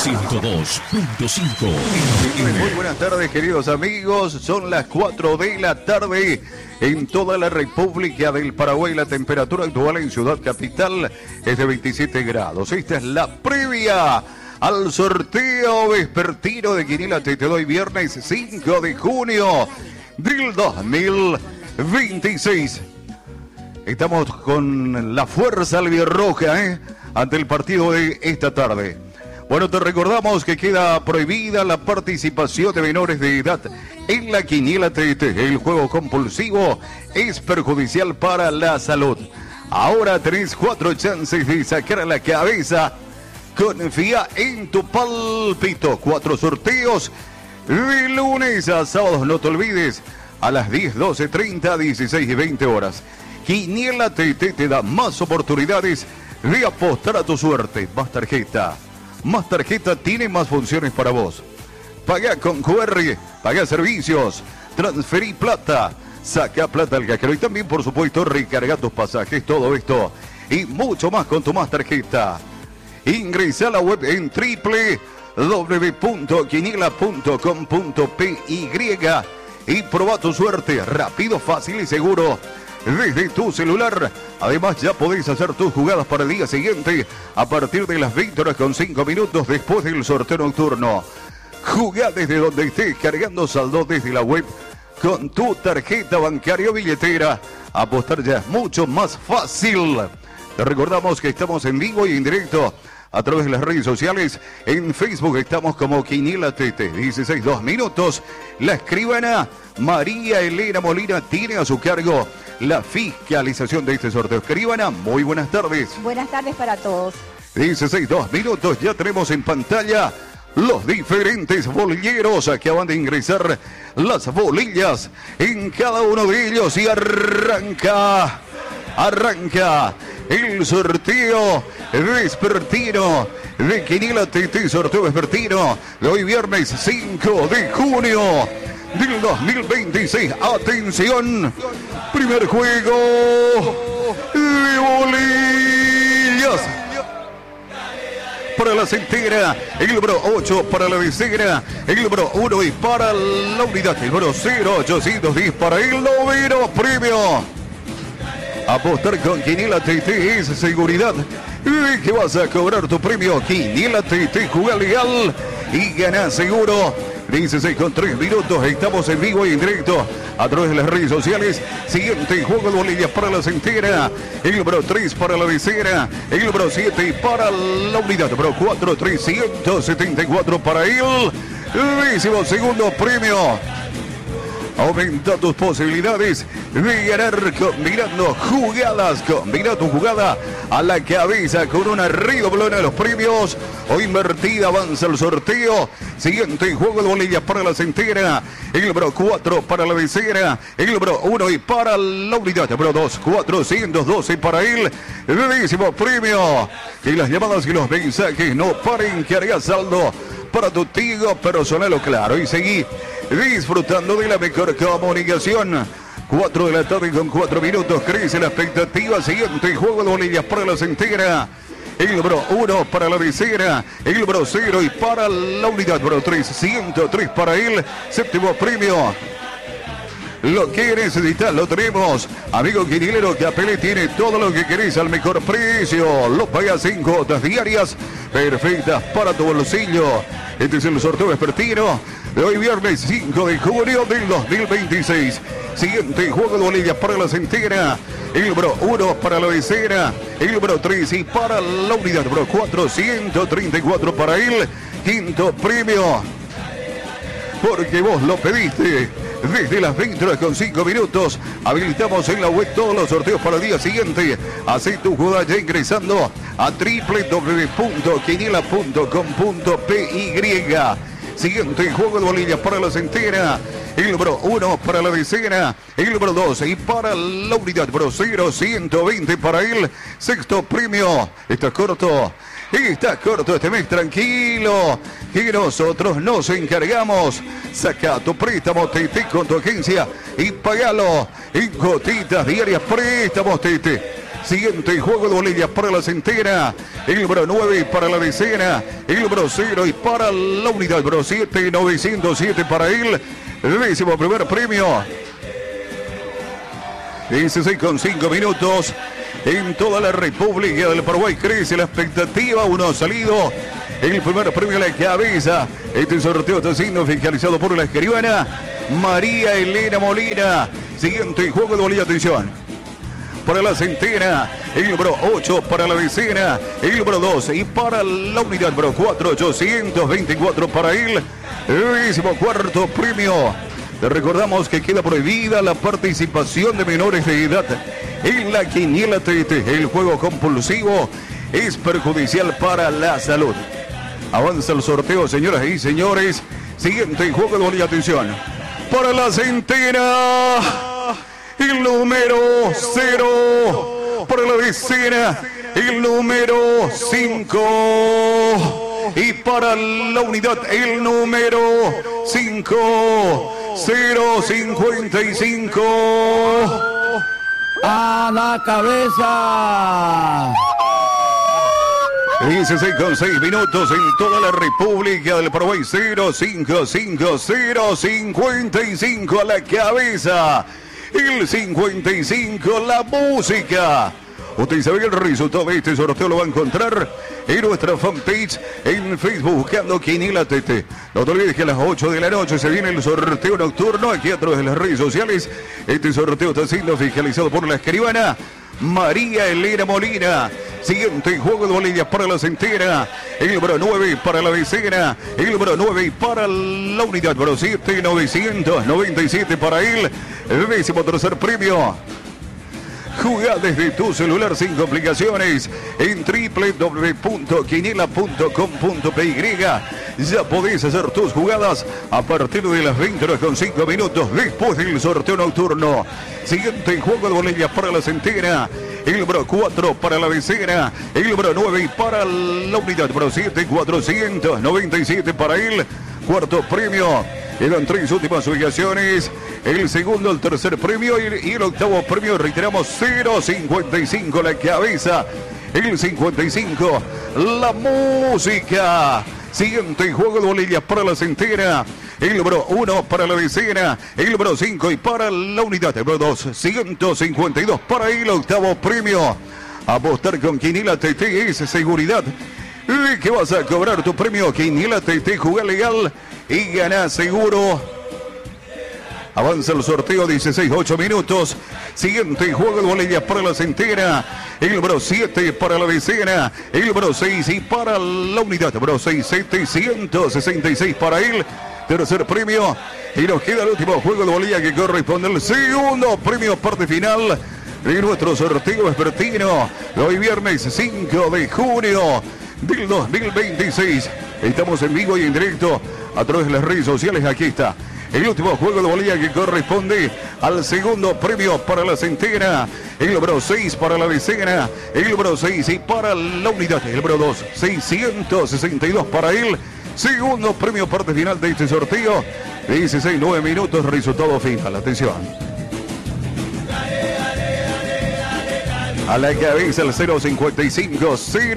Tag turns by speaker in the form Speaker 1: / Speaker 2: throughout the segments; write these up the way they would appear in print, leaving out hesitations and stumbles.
Speaker 1: 102.5.
Speaker 2: Muy buenas tardes, queridos amigos. Son las 4 de la tarde en toda la República del Paraguay. La temperatura actual en Ciudad Capital es de 27 grados. Esta es la previa al sorteo vespertino de Quiniela Te Doy, viernes 5 de junio del 2026. Estamos con la fuerza albirroja ante el partido de esta tarde. Bueno, te recordamos que queda prohibida la participación de menores de edad en la Quiniela TT. El juego compulsivo es perjudicial para la salud. Ahora tenés 4 chances de sacar a la cabeza. Confía en tu palpito. 4 sorteos de lunes a sábados. No te olvides, a las 10, 12, 30, 16 y 20 horas. Quiniela TT te da más oportunidades de apostar a tu suerte. Más tarjeta. Más tarjeta tiene más funciones para vos. Pagá con QR, pagá servicios, transferí plata, saca plata al cajero y también, por supuesto, recarga tus pasajes. Todo esto y mucho más con tu más tarjeta. Ingresa a la web en www.quiniela.com.py y probá tu suerte rápido, fácil y seguro desde tu celular. Además, ya podéis hacer tus jugadas para el día siguiente a partir de las 20 horas con 5 minutos después del sorteo nocturno. Jugá desde donde estés, cargando saldo desde la web con tu tarjeta bancaria o billetera. Apostar ya es mucho más fácil. Te recordamos que estamos en vivo y en directo a través de las redes sociales. En Facebook estamos como Quiniela TT. 16-2 minutos. La escribana María Elena Molina tiene a su cargo la fiscalización de este sorteo. Escribana, muy buenas tardes.
Speaker 3: Buenas tardes para todos.
Speaker 2: 16-2 minutos. Ya tenemos en pantalla los diferentes bolilleros que acaban de ingresar las bolillas en cada uno de ellos. Y arranca el sorteo vespertino de Quiniela TT, sorteo vespertino de hoy viernes 5 de junio del 2026. Atención, primer juego de bolillas. Para la centera, el número 8 para la vicera, el número 1 y para la unidad, el número 0810 para el noveno premio. Apostar con Quiniela TT es seguridad de que vas a cobrar tu premio. Quiniela TT, juega legal y gana seguro. 16:3 minutos, estamos en vivo y en directo a través de las redes sociales. Siguiente juego de bolillas para la centera, el número 3 para la vicera, el número 7 para la unidad, número 4, 374 para el 12º premio. Aumenta tus posibilidades de ganar combinando jugadas. Combina tu jugada a la cabeza con una redoblona de los premios o invertida. Avanza el sorteo. Siguiente juego de bolillas para la centera. El número 4 para la vicera. El número 1 y para la unidad. Número 2, 412 para el 10º premio. Y las llamadas y los mensajes no paren. Carga saldo para tu Tigo personal o Claro. Y seguí disfrutando de la mejor comunicación. 4 de la tarde con 4 minutos. Crece la expectativa. Siguiente juego de bolillas para la centera. El número 1 para la vicera. El número 0 y para la unidad. Número 3, 103 para el 7º premio. Lo que necesitas lo tenemos. Amigo quinilero, Capelé tiene todo lo que querés al mejor precio. Lo pagas en cuotas diarias perfectas para tu bolsillo. Este es el sorteo vespertino de hoy viernes 5 de junio del 2026. Siguiente juego de bolillas para la centera. El número 1 para la vicera. El número 3 y para la unidad. Número 4, 134 para el 5º premio. Porque vos lo pediste. Desde las 20 horas con 5 minutos habilitamos en la web todos los sorteos para el día siguiente. Hacé tu jugada ya ingresando a www.quiniela.com.py. Siguiente juego de bolillas para la centera. El número 1 para la vicera. El número 2 y para la unidad. Número 0, 120 para el 6º premio. Está corto este mes, tranquilo, que nosotros nos encargamos. Saca tu préstamo TT con tu agencia y pagalo en gotitas diarias. Préstamos TT Siguiente juego de bolilla para la centena. El número 9 para la decena. El número 0 y para la unidad. El número 7, 907 para él. El 11º premio. 16,5 minutos. En toda la República del Paraguay crece la expectativa. Uno ha salido. El primer premio a la cabeza. Este sorteo está siendo fiscalizado por la escribana María Elena Molina. Siguiente juego de bolilla. Atención. Para la centena, el número 8 para la decena, el número 2 y para la unidad número 4, 824 para él. El 14º premio. Le recordamos que queda prohibida la participación de menores de edad en la quiniela TT. El juego compulsivo es perjudicial para la salud. Avanza el sorteo, señoras y señores. Siguiente juego de bolilla. Atención. Para la centena, el número 0. Para la decena, el número 5. Y para la unidad, el número 5. 055.
Speaker 1: A la cabeza.
Speaker 2: 16,6 minutos en toda la República del Paraguay. 055, 055 a la cabeza. El 55, la música. Usted sabe el resultado de este sorteo lo va a encontrar en nuestra fanpage en Facebook buscando Quiniela TT. No te olvides que a las 8 de la noche se viene el sorteo nocturno aquí a través de las redes sociales. Este sorteo está siendo fiscalizado por la escribana María Elena Molina. Siguiente juego de bolilla para la centena. El número 9 para la decena. El número 9 para la unidad. Número 7, 997 para él. El 13º premio. Jugá desde tu celular sin complicaciones en www.quiniela.com.py. Ya podés hacer tus jugadas a partir de las 20:05 minutos después del sorteo nocturno. Siguiente juego de bolilla para la centena. El número 4 para la decena. El número 9 para la unidad. Número 7, 497 para él. Cuarto premio. Quedan 3 últimas ubicaciones. El segundo, el tercer premio y el octavo premio. Reiteramos, 055 la cabeza. El 55, la música. Siguiente juego de bolillas para la centena. El número 1 para la decena. El número 5 y para la unidad. El número 2, 152 para el octavo premio. Apostar con Quiniela TT es seguridad. ¿Y qué vas a cobrar tu premio? Quiniela TT, jugar legal y ganar seguro. Avanza el sorteo, 16-8 minutos. Siguiente juego de bolillas para la centena. El número 7 para la decena. El número 6 y para la unidad. Número 6, 766 para él. Tercer premio. Y nos queda el último juego de bolilla que corresponde al segundo premio, parte final de nuestro sorteo vespertino. Hoy viernes 5 de junio del 2026. Estamos en vivo y en directo a través de las redes sociales. Aquí está el último juego de bolilla que corresponde al segundo premio para la centena. El número 6 para la decena. El número 6 y para la unidad. El número 2, 662 para él. Segundo premio, parte final de este sorteo. 16-9 minutos, resultado final. Atención. A la cabeza el 055,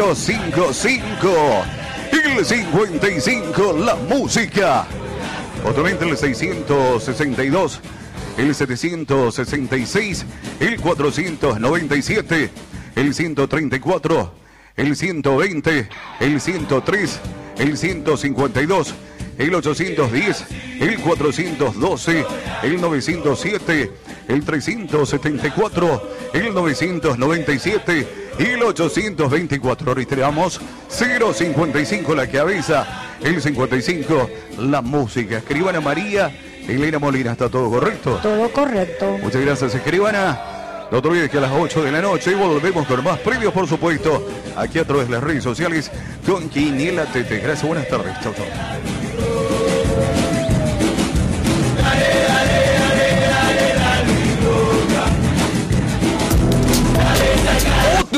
Speaker 2: 055. El 55, la música. Otamente el 662, el 766, el 497, el 134, el 120, el 103, el 152, el 810, el 412, el 907, el 374, el 997 y el 824. Reiteramos, 055 la cabeza, el 55 la música. Escribana María Elena Molina, ¿está todo correcto?
Speaker 3: Todo correcto.
Speaker 2: Muchas gracias, escribana. No te olvides que a las 8 de la noche volvemos con más premios, por supuesto, aquí a través de las redes sociales con Quiniela TT. Gracias, buenas tardes. Chau, chau.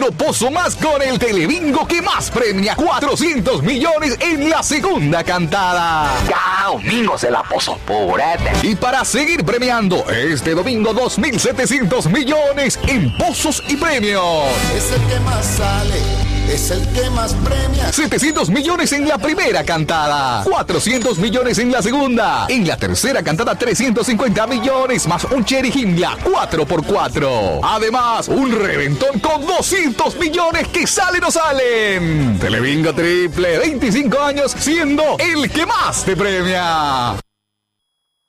Speaker 3: otro pozo más con el Telebingo que más premia 400 millones en la segunda cantada.
Speaker 4: Ya domingo se la puso purete.
Speaker 3: Y para seguir premiando, este domingo 2.700 millones en pozos y premios.
Speaker 5: Es el que más sale, es el que más premia.
Speaker 3: 700 millones en la primera cantada, 400 millones en la segunda. En la tercera cantada 350 millones más un Cherry Himmler 4x4. Además, un reventón con 200 millones que salen o salen. Telebingo Triple, 25 años siendo el que más te premia.